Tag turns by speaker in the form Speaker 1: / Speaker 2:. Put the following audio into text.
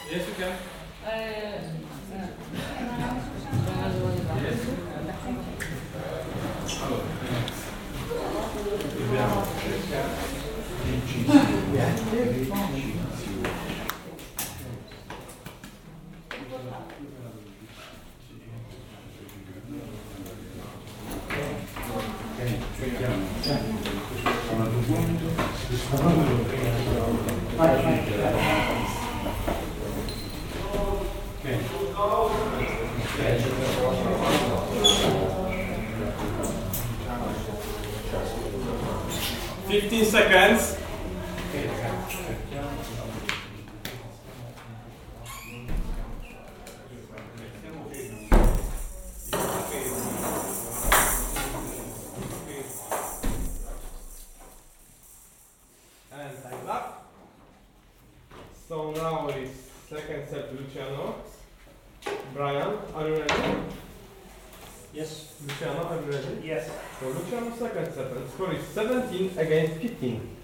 Speaker 1: Yes, you can. Okay. 15 seconds. And time up. So now it's second set Luciano. Brian, are you ready?
Speaker 2: Yes.
Speaker 1: Luciano, are you ready?
Speaker 2: Yes.
Speaker 1: So Luciano second set, and score is 17 against 15.